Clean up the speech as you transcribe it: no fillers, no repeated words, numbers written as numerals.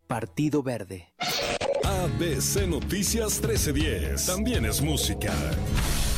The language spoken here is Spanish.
Partido Verde. ABC Noticias 1310. También es música.